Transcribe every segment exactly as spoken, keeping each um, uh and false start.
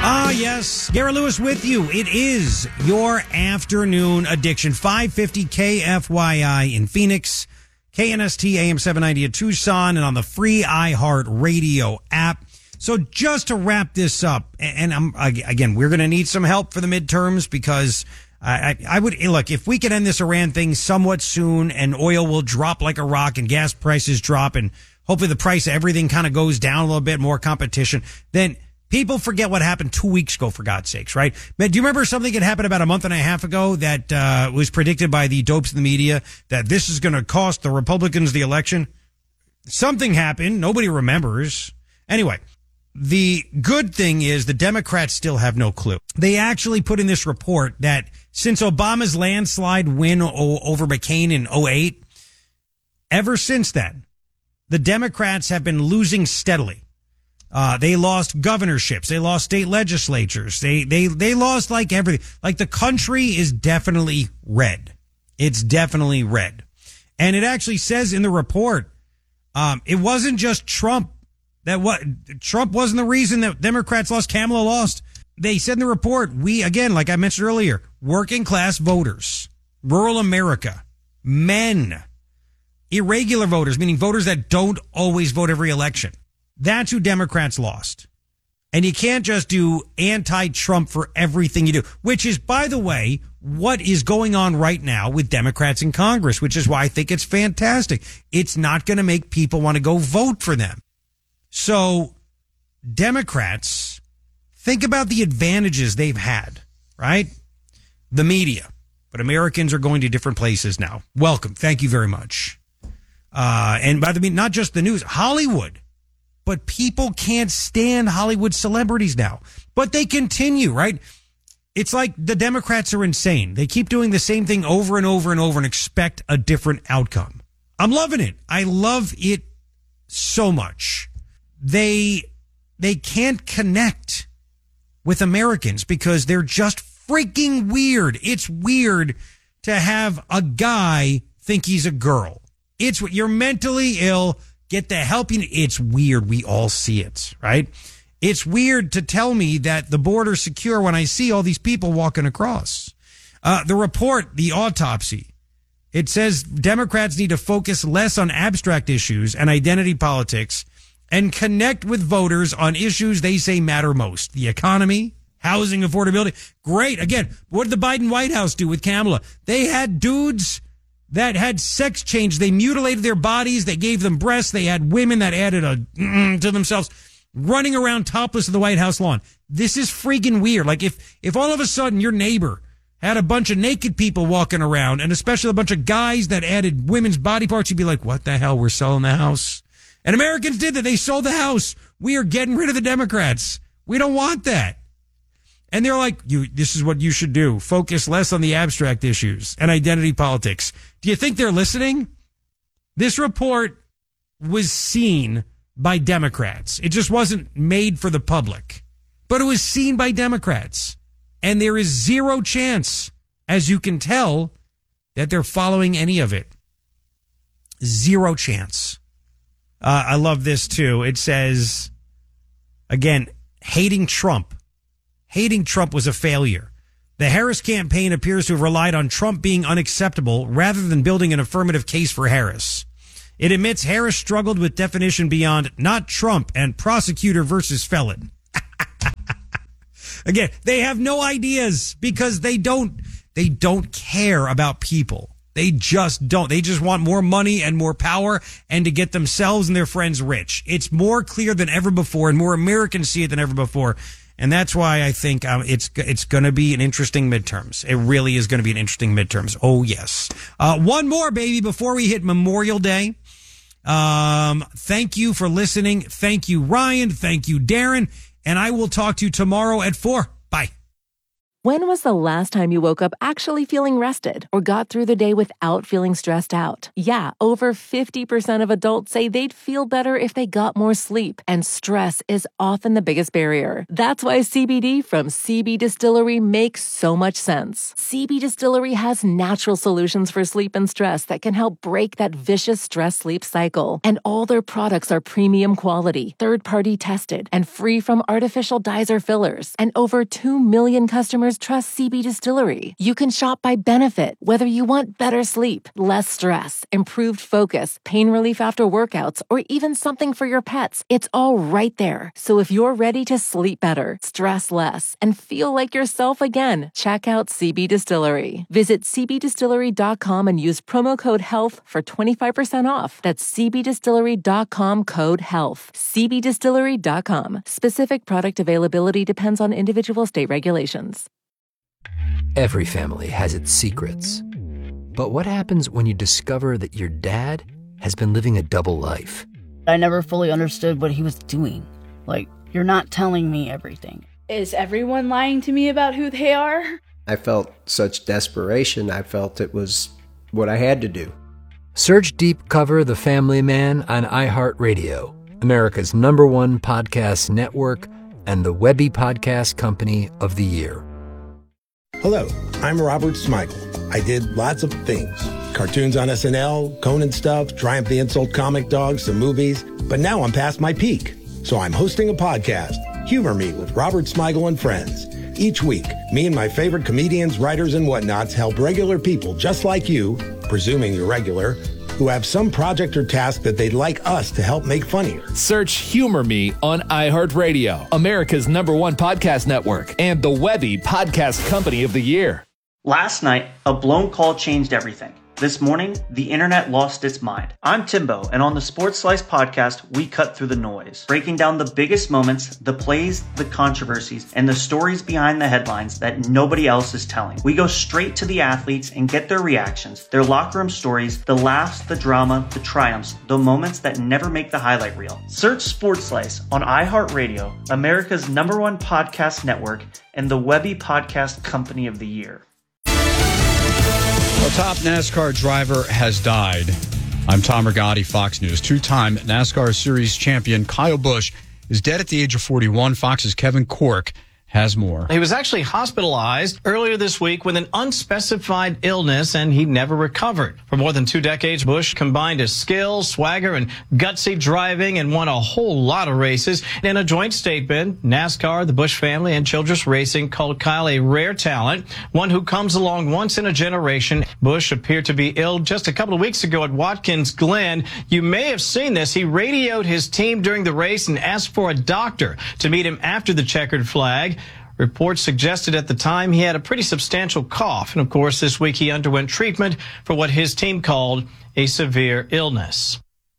Ah, yes. Garrett Lewis with you. It is your afternoon addiction. five fifty K F Y I in Phoenix, K N S T A M seven ninety in Tucson, and on the free iHeart Radio app. So just to wrap this up, and I'm again, we're going to need some help for the midterms because I, I, I would look, if we can end this Iran thing somewhat soon and oil will drop like a rock and gas prices drop and hopefully the price of everything kind of goes down a little bit, more competition, then people forget what happened two weeks ago, for God's sakes, right? Do you remember something that happened about a month and a half ago that uh was predicted by the dopes in the media that this is going to cost the Republicans the election? Something happened. Nobody remembers. Anyway, the good thing is the Democrats still have no clue. They actually put in this report that since Obama's landslide win o- over McCain in oh eight, ever since then, the Democrats have been losing steadily. Uh, they lost governorships. They lost state legislatures. They, they, they lost like everything. Like the country is definitely red. It's definitely red. And it actually says in the report, um, it wasn't just Trump that what Trump wasn't the reason that Democrats lost. Kamala lost. They said in the report, we, again, like I mentioned earlier, working class voters, rural America, men, irregular voters, meaning voters that don't always vote every election. That's who Democrats lost. And you can't just do anti-Trump for everything you do, which is, by the way, what is going on right now with Democrats in Congress, which is why I think it's fantastic. It's not going to make people want to go vote for them. So Democrats, think about the advantages they've had, right? The media. But Americans are going to different places now. Welcome. Thank you very much. Uh, and by the way, not just the news, Hollywood. But people can't stand Hollywood celebrities now. But they continue, right? It's like the Democrats are insane. They keep doing the same thing over and over and over and expect a different outcome. I'm loving it. I love it so much. They, they can't connect with Americans because they're just freaking weird. It's weird to have a guy think he's a girl. It's what you're mentally ill. Get the help you need. It's weird. We all see it, right? It's weird to tell me that the border's secure when I see all these people walking across. Uh, the report, the autopsy, it says Democrats need to focus less on abstract issues and identity politics and connect with voters on issues they say matter most. The economy, housing affordability. Great. Again, what did the Biden White House do with Kamala? They had dudes that had sex change. They mutilated their bodies. They gave them breasts. They had women that added a mm, to themselves running around topless in the White House lawn. This is freaking weird. Like if, if all of a sudden your neighbor had a bunch of naked people walking around and especially a bunch of guys that added women's body parts, you'd be like, what the hell? We're selling the house. And Americans did that. They sold the house. We are getting rid of the Democrats. We don't want that. And they're like, "You, this is what you should do. Focus less on the abstract issues and identity politics." Do you think they're listening? This report was seen by Democrats. It just wasn't made for the public, but it was seen by Democrats. And there is zero chance, as you can tell, that they're following any of it. Zero chance. Uh, I love this too. It says, again, hating Trump. Hating Trump was a failure. The Harris campaign appears to have relied on Trump being unacceptable rather than building an affirmative case for Harris. It admits Harris struggled with definition beyond not Trump and prosecutor versus felon. Again, they have no ideas because they don't, they don't care about people. They just don't. They just want more money and more power and to get themselves and their friends rich. It's more clear than ever before and more Americans see it than ever before. And that's why I think um, it's it's going to be an interesting midterms. It really is going to be an interesting midterms. Oh, yes. Uh, one more, baby, before we hit Memorial Day. Um, thank you for listening. Thank you, Ryan. Thank you, Darren. And I will talk to you tomorrow at four. Bye. When was the last time you woke up actually feeling rested or got through the day without feeling stressed out? Yeah, over fifty percent of adults say they'd feel better if they got more sleep, and stress is often the biggest barrier. That's why C B D from C B Distillery makes so much sense. C B Distillery has natural solutions for sleep and stress that can help break that vicious stress-sleep cycle. And all their products are premium quality, third-party tested, and free from artificial dyes or fillers. And over two million customers trust C B Distillery. You can shop by benefit, whether you want better sleep, less stress, improved focus, pain relief after workouts, or even something for your pets. It's all right there. So if you're ready to sleep better, stress less, and feel like yourself again, check out C B Distillery. Visit c b distillery dot com and use promo code HEALTH for twenty-five percent off. That's c b distillery dot com code HEALTH. c b distillery dot com. Specific product availability depends on individual state regulations. Every family has its secrets. But what happens when you discover that your dad has been living a double life? I never fully understood what he was doing. Like, you're not telling me everything. Is everyone lying to me about who they are? I felt such desperation. I felt it was what I had to do. Search Deep Cover The Family Man on iHeartRadio, America's number one podcast network and the Webby Podcast Company of the Year. Hello, I'm Robert Smigel. I did lots of things. Cartoons on S N L, Conan stuff, Triumph the Insult Comic Dog, some movies. But now I'm past my peak. So I'm hosting a podcast, Humor Me with Robert Smigel and Friends. Each week, me and my favorite comedians, writers, and whatnots help regular people just like you, presuming you're regular, who have some project or task that they'd like us to help make funnier. Search Humor Me on iHeartRadio, America's number one podcast network, and the Webby Podcast Company of the Year. Last night, a blown call changed everything. This morning, the internet lost its mind. I'm Timbo, and on the Sports Slice podcast, we cut through the noise, breaking down the biggest moments, the plays, the controversies, and the stories behind the headlines that nobody else is telling. We go straight to the athletes and get their reactions, their locker room stories, the laughs, the drama, the triumphs, the moments that never make the highlight reel. Search Sports Slice on iHeartRadio, America's number one podcast network, and the Webby Podcast Company of the Year. A top NASCAR driver has died. I'm Tom Rigotti, Fox News. Two-time NASCAR Series champion Kyle Busch is dead at the age of forty-one. Fox's Kevin Corke has more. He was actually hospitalized earlier this week with an unspecified illness, and he never recovered. For more than two decades, Busch combined his skill, swagger, and gutsy driving and won a whole lot of races. In a joint statement, NASCAR, the Busch family, and Childress Racing called Kyle a rare talent, one who comes along once in a generation. Busch appeared to be ill just a couple of weeks ago at Watkins Glen. You may have seen this. He radioed his team during the race and asked for a doctor to meet him after the checkered flag. Reports suggested at the time he had a pretty substantial cough. And, of course, this week he underwent treatment for what his team called a severe illness.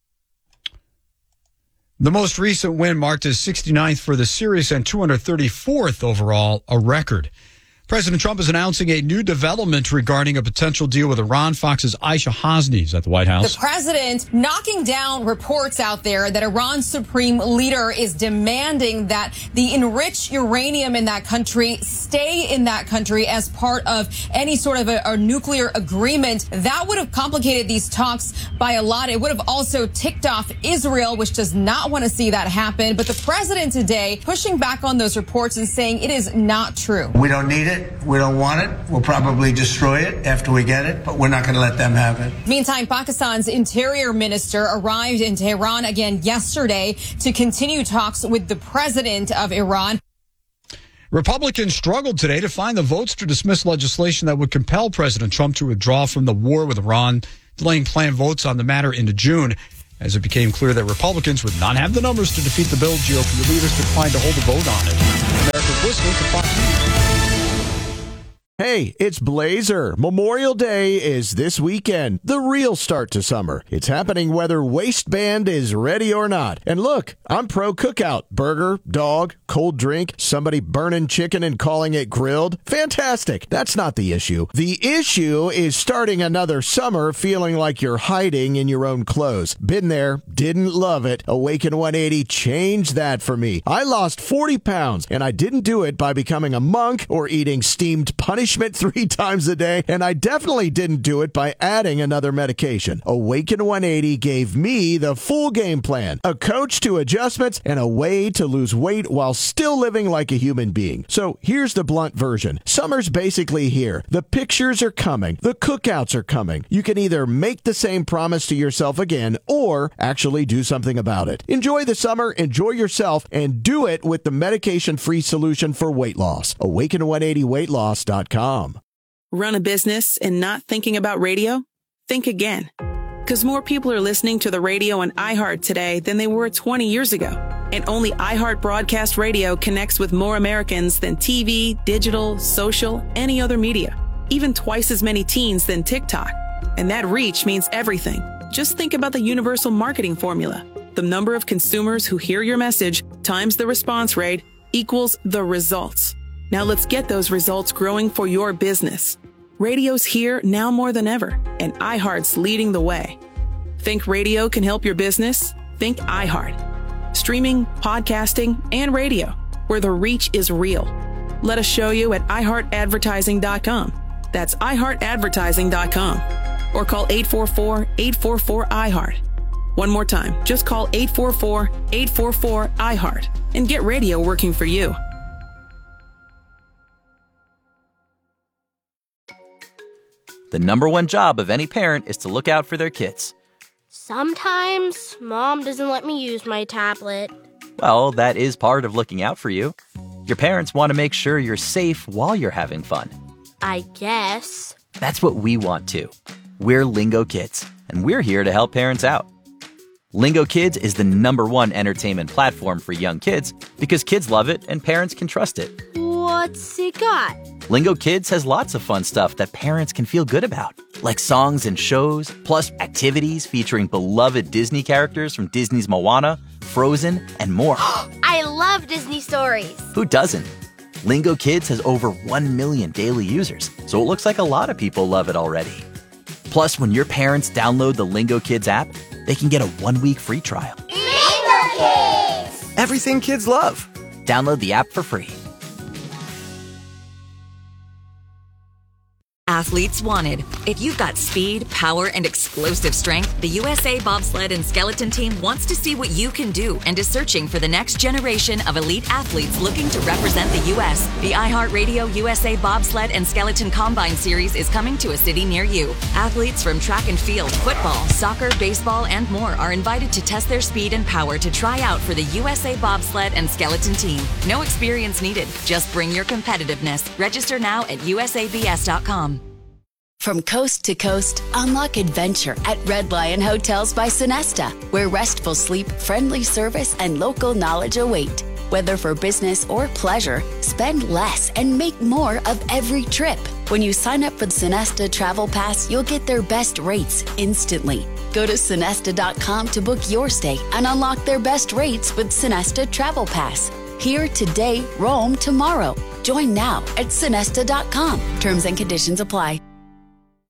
The most recent win marked his sixty-ninth for the series and two hundred thirty-fourth overall, a record. President Trump is announcing a new development regarding a potential deal with Iran. Fox's Aisha Hasni is at the White House. The president knocking down reports out there that Iran's supreme leader is demanding that the enriched uranium in that country stay in that country as part of any sort of a, a nuclear agreement. That would have complicated these talks by a lot. It would have also ticked off Israel, which does not want to see that happen. But the president today pushing back on those reports and saying it is not true. We don't need it. We don't want it. We'll probably destroy it after we get it, but we're not going to let them have it. Meantime, Pakistan's interior minister arrived in Tehran again yesterday to continue talks with the president of Iran. Republicans struggled today to find the votes to dismiss legislation that would compel President Trump to withdraw from the war with Iran, delaying planned votes on the matter into June. As it became clear that Republicans would not have the numbers to defeat the bill, G O P leaders declined to hold a vote on it. America's listening to Fox News. Hey, it's Blazer. Memorial Day is this weekend, the real start to summer. It's happening whether waistband is ready or not. And look, I'm pro cookout. Burger, dog, cold drink, somebody burning chicken and calling it grilled. Fantastic. That's not the issue. The issue is starting another summer feeling like you're hiding in your own clothes. Been there, didn't love it. Awaken one eighty changed that for me. I lost forty pounds, and I didn't do it by becoming a monk or eating steamed punishment three times a day, and I definitely didn't do it by adding another medication. Awaken one eighty gave me the full game plan, a coach to adjustments, and a way to lose weight while still living like a human being. So here's the blunt version. Summer's basically here. The pictures are coming. The cookouts are coming. You can either make the same promise to yourself again or actually do something about it. Enjoy the summer, enjoy yourself, and do it with the medication-free solution for weight loss. awaken one eighty weight loss dot com. Run a business and not thinking about radio? Think again. Because more people are listening to the radio on iHeart today than they were twenty years ago. And only iHeart Broadcast Radio connects with more Americans than T V, digital, social, any other media. Even twice as many teens than TikTok. And that reach means everything. Just think about the universal marketing formula. The number of consumers who hear your message times the response rate equals the results. Now let's get those results growing for your business. Radio's here now more than ever, and iHeart's leading the way. Think radio can help your business? Think iHeart. Streaming, podcasting, and radio, where the reach is real. Let us show you at i heart advertising dot com. That's i heart advertising dot com. Or call eight four four, eight four four, I heart. One more time, just call eight four four, eight four four, I heart and get radio working for you. The number one job of any parent is to look out for their kids. Sometimes Mom doesn't let me use my tablet. Well, that is part of looking out for you. Your parents want to make sure you're safe while you're having fun. I guess. That's what we want too. We're Lingo Kids, and we're here to help parents out. Lingo Kids is the number one entertainment platform for young kids because kids love it and parents can trust it. What's it got? Lingo Kids has lots of fun stuff that parents can feel good about, like songs and shows, plus activities featuring beloved Disney characters from Disney's Moana, Frozen, and more. I love Disney stories. Who doesn't? Lingo Kids has over one million daily users, so it looks like a lot of people love it already. Plus, when your parents download the Lingo Kids app, they can get a one-week free trial. Lingo Kids! Everything kids love. Download the app for free. Athletes wanted. If you've got speed, power, and explosive strength, the U S A Bobsled and Skeleton Team wants to see what you can do and is searching for the next generation of elite athletes looking to represent the U S The iHeartRadio U S A Bobsled and Skeleton Combine Series is coming to a city near you. Athletes from track and field, football, soccer, baseball, and more are invited to test their speed and power to try out for the U S A Bobsled and Skeleton Team. No experience needed. Just bring your competitiveness. Register now at U S A B S dot com. From coast to coast, unlock adventure at Red Lion Hotels by Sonesta, where restful sleep, friendly service, and local knowledge await. Whether for business or pleasure, spend less and make more of every trip. When you sign up for the Sonesta Travel Pass, you'll get their best rates instantly. Go to Sonesta dot com to book your stay and unlock their best rates with Sonesta Travel Pass. Here today, roam tomorrow. Join now at Sonesta dot com. Terms and conditions apply.